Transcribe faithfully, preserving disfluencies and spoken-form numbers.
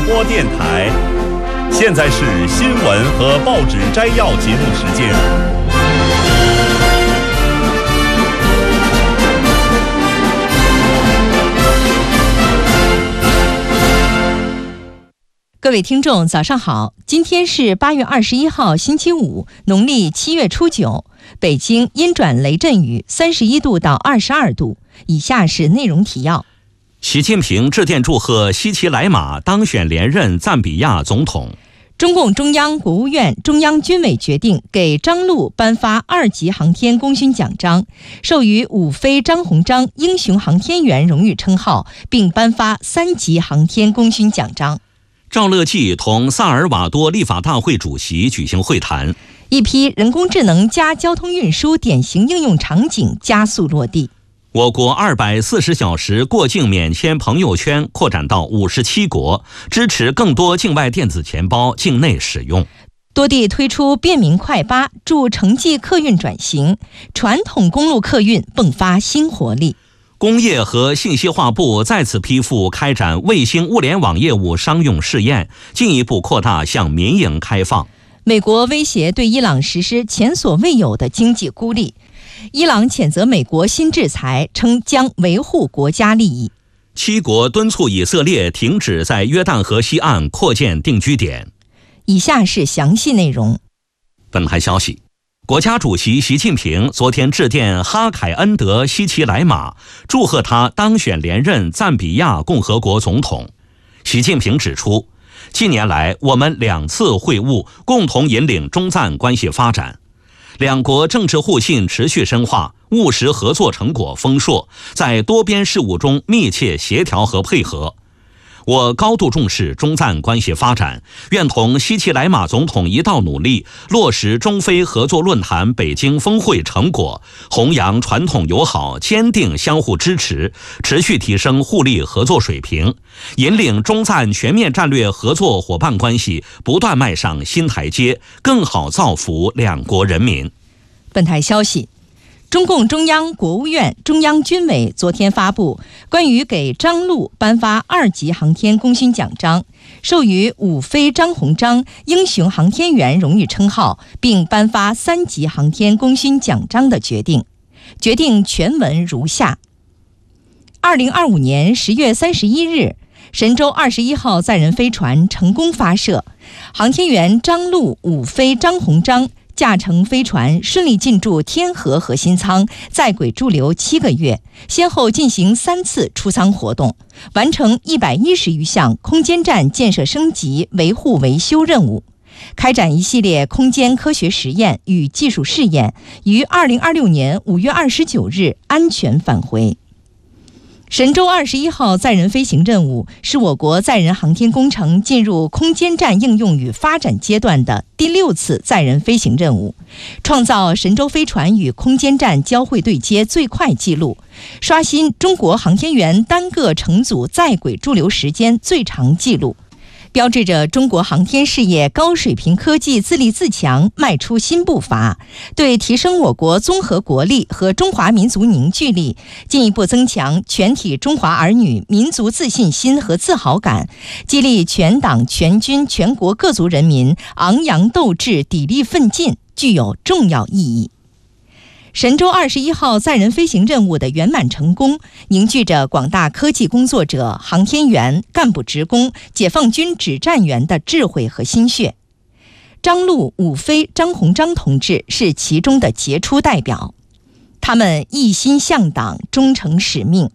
播电台。现在是新闻和报纸摘要节目时间。 各位听众早上好，今天是八月二十一号星期五，农历七月初九，北京阴转雷阵雨，三十一度到二十二度。以下是内容提要。 习近平致电祝贺西奇莱马当选连任赞比亚总统。 中共中央、国务院、中央军委决定给张陆颁发二级航天功勋奖章，授予伍飞、张鸿章英雄航天员荣誉称号，并颁发三级航天功勋奖章。 赵乐际同萨尔瓦多立法大会主席举行会谈， 一批人工智能加交通运输典型应用场景加速落地。 我国二百四十小时过境免签朋友圈扩展到五十七国，支持更多境外电子钱包境内使用。 多地推出便民快八，助城际客运转型，传统公路客运迸发新活力。 工业和信息化部再次批复开展卫星物联网业务商用试验，进一步扩大向民营开放。 美国威胁对伊朗实施前所未有的经济孤立，伊朗谴责美国新制裁，称将维护国家利益。 七国敦促以色列停止在约旦河西岸扩建定居点。 以下是详细内容。 本台消息，国家主席习近平昨天致电哈凯恩德·西奇莱马，祝贺他当选连任赞比亚共和国总统。习近平指出，近年来我们两次会晤，共同引领中赞关系发展，两国政治互信持续深化，务实合作成果丰硕，在多边事务中密切协调和配合。我高度重视中赞关系发展，愿同西奇莱马总统一道努力，落实中非合作论坛北京峰会成果，弘扬传统友好，坚定相互支持，持续提升互利合作水平，引领中赞全面战略合作伙伴关系不断迈上新台阶，更好造福两国人民。 本台消息，中共中央、国务院、中央军委昨天发布关于给张陆颁发二级航天功勋奖章，授予伍飞、张鸿章英雄航天员荣誉称号，并颁发三级航天功勋奖章的决定。决定全文如下：二零二五年十月三十一日，神舟二十一号载人飞船成功发射，航天员张陆、伍飞、张鸿章驾乘飞船顺利进驻天河核心舱，在轨驻留七个月，先后进行三次出舱活动，完成一百一十余项空间站建设升级、维护维修任务，开展一系列空间科学实验与技术试验，于二零二六年五月二十九日安全返回。神舟二十一号载人飞行任务是我国载人航天工程进入空间站应用与发展阶段的第六次载人飞行任务，创造神舟飞船与空间站交会对接最快纪录，刷新中国航天员单个乘组在轨驻留时间最长纪录，标志着中国航天事业高水平科技自立自强迈出新步伐，对提升我国综合国力和中华民族凝聚力，进一步增强全体中华儿女民族自信心和自豪感，激励全党全军全国各族人民昂扬斗志、砥砺奋进，具有重要意义。神舟二十一号载人飞行任务的圆满成功，凝聚着广大科技工作者、航天员、干部职工、解放军指战员的智慧和心血。张陆、伍飞、张鸿章同志是其中的杰出代表，他们一心向党，忠诚使命，